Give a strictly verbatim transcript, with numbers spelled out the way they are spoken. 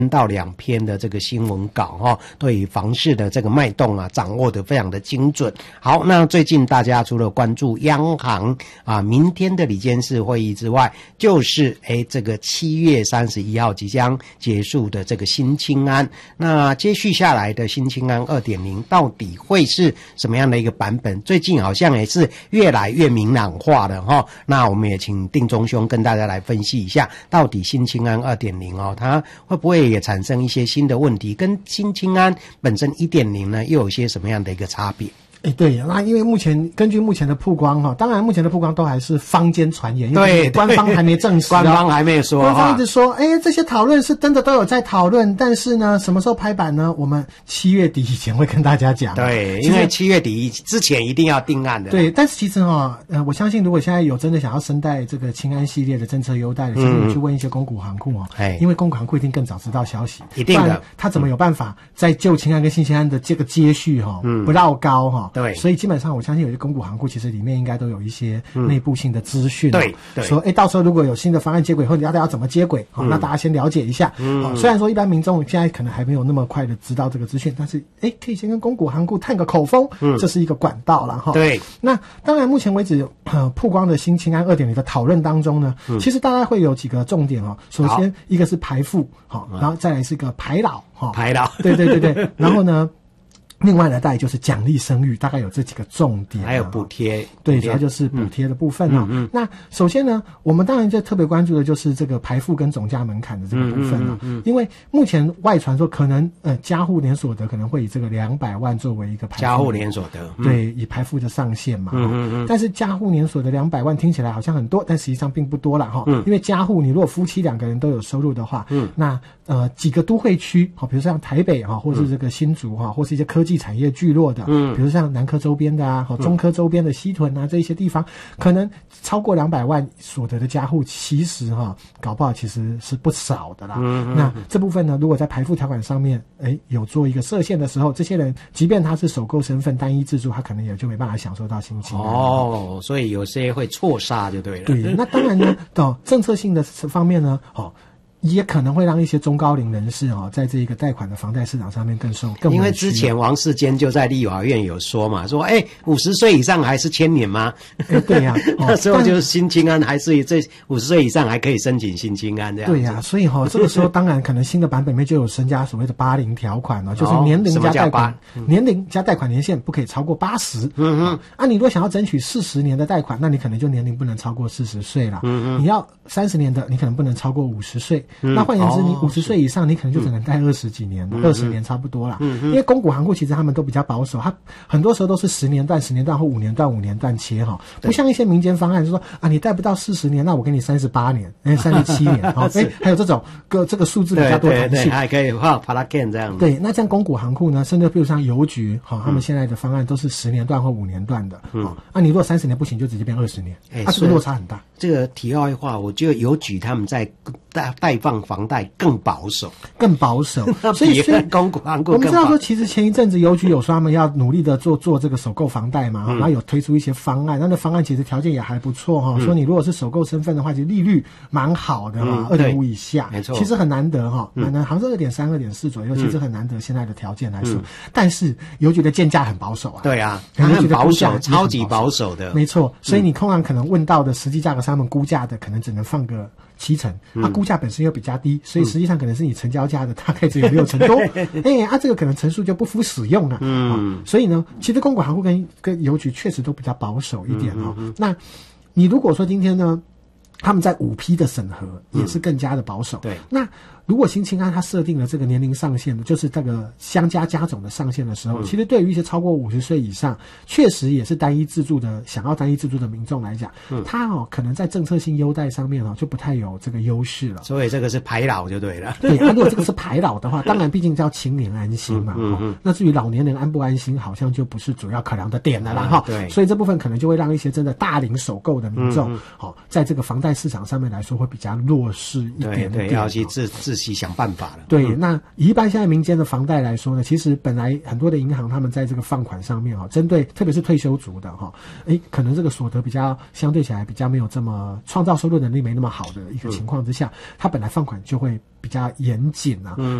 到两篇的这个新闻稿哈，对于房市的这个脉动啊，掌握得非常的精准。好，那最近大家除了关注央行啊明天的理监事会议之外，就是诶这个七月三十一号即将结束的这个新青安，那接续下来的新青安 二点零 到底会是什么样的一个版本？最近好像也是越来越明朗化了哈。那我们也请定中兄跟大家来分析一下，到底新青安 二点零 哦，它会不会也产生一些新的问题，跟新青安本身 一点零 呢又有一些什么样的一个差别？ 哎，对，那因为目前根据目前的曝光哈，当然目前的曝光都还是坊间传言，因为官方还没证实， 官方还没有说， 官方一直说，哎，这些讨论是真的都有在讨论，但是呢，什么时候拍板呢？我们七月底以前会跟大家讲。 对，因为七月底之前一定要定案的。 对，但是其实哈，呃，我相信如果现在有真的想要申贷这个青安系列的政策优待的，其实你去问一些公股行库哦， 嗯， 因为公股行库一定更早知道消息， 一定的， 他怎么有办法在旧青安跟新青安的这个接续哈，嗯，不绕高哈， 对， 所以基本上。我相信有些公股行库其实里面应该都有一些内部性的资讯， 嗯，对对， 说哎，到时候如果有新的方案接轨后，你要要怎么接轨，好，嗯，那大家先了解一下。嗯，哦，虽然说一般民众现在可能还没有那么快的知道这个资讯，但是哎，可以先跟公股行库探个口风，嗯，这是一个管道了哈。 对， 那当然目前为止呃曝光的新青安 二点零 的讨论当中呢，嗯，其实大概会有几个重点哦。首先一个是排富，好，然后再来是一个排老，哈， 排老， 对对对对，然后呢。另外呢，大概就是奖励生育，大概有这几个重点， 还有补贴， 对，主要就是补贴的部分啊。嗯嗯嗯，那首先呢，我们当然就特别关注的就是这个排富跟总价门槛的这个部分啊。嗯嗯嗯，因为目前外传说可能呃家户年所得可能会以这个两百万作为一个排富家户年所得， 嗯，对，以排富的上限嘛。嗯嗯嗯。但是家户年所得两百万听起来好像很多，但实际上并不多啦哈。嗯。因为家户你如果夫妻两个人都有收入的话，嗯，那呃几个都会区，好，比如像台北哈，或是这个新竹哈，或是一些科技产业聚落的，嗯，比如像南科周边的啊，中科周边的西屯啊，这一些地方，可能超过两百万所得的家户，其实哈，搞不好其实是不少的啦。嗯，那这部分呢，如果在排富条款上面，哎，有做一个设限的时候，这些人即便他是首购身份单一自住，他可能也就没办法享受到新青安。 哦，所以有些会错杀就对了。 对，那当然呢，哦，政策性的方面呢，哦。也可能会让一些中高龄人士哦，在这个贷款的房贷市场上面更受更。 因为之前王世坚就在立法院有说嘛，说哎，五十岁以上还是千年吗？ 哎，对呀， 哦，那时候就是新青安还是这五十岁以上还可以申请新青安这样。 对呀，啊，所以哈，哦，这个时候当然可能新的版本里面就有增加所谓的八零条款了，就是年龄加贷款，嗯，年龄加贷款年限不可以超过八十。嗯哼，啊，你如果想要争取四十年的贷款，那你可能就年龄不能超过四十岁了。嗯嗯，你要三十年的，你可能不能超过五十岁。嗯，那换言之，你五十岁以上，你可能就只能贷二十几年，二十年差不多啦。嗯嗯，因为公股行库其实他们都比较保守，他很多时候都是十年段、十年段或五年段、五年段切哈，不像一些民间方案，就说啊，你贷不到四十年，那我给你三十八年，哎，三十七年，好，哎，还有这种个这个数字比较多弹性， 还可以画 p a r a can 这样。 对，那像公股行库呢，甚至比如像邮局，哈，他们现在的方案都是十年段或五年段的，嗯，啊，你如果三十年不行，就直接变二十年，哎，啊，这个落差很大。 这个题外话，我觉得邮局他们在贷贷放房贷更保守， 更保守，所以所以公股行库我们知道说，其实前一阵子邮局有说他们要努力的做做这个首购房贷嘛，嗯，然后有推出一些方案，那那方案其实条件也还不错哈，嗯，说你如果是首购身份的话，其实利率蛮好的哈，二点五以下，没错，其实很难得哈，蛮难，好像是二点三、二点四左右，其实很难得现在的条件来说，嗯，但是邮局的建价很保守啊， 对啊，很保守，超级保守的， 没错，所以你通常可能问到的实际价格是他们估价的，可能只能放个七成，它，啊，估价本身又比较低，所以实际上可能是你成交价的大概只有六成多，哎，欸，啊，这个可能成数就不敷使用了，嗯，啊，所以呢，其实公股行库跟跟邮局确实都比较保守一点哦。嗯嗯嗯，那你如果说今天呢，他们在五批的审核也是更加的保守，嗯，对，那。如果新青安它设定了这个年龄上限的，就是这个相加加总的上限的时候，嗯，其实对于一些超过五十岁以上，确实也是单一自住的，想要单一自住的民众来讲，嗯，他哦可能在政策性优待上面哦就不太有这个优势了。 所以这个是排老就对了。 对，啊，如果这个是排老的话，当然毕竟叫青年安心嘛，嗯嗯嗯，那至于老年人安不安心，好像就不是主要考量的点了啦哈，嗯。对，所以这部分可能就会让一些真的大龄首购的民众，好，嗯嗯，在这个房贷市场上面来说会比较弱势一点点。 对对，要去自自己想办法了。 对， 嗯、 那一般现在民间的房贷来说呢，其实本来很多的银行他们在这个放款上面哈，针对特别是退休族的哈，诶，可能这个所得比较相对起来比较没有这么创造收入能力没那么好的一个情况之下，嗯、他本来放款就会比较严谨啊。嗯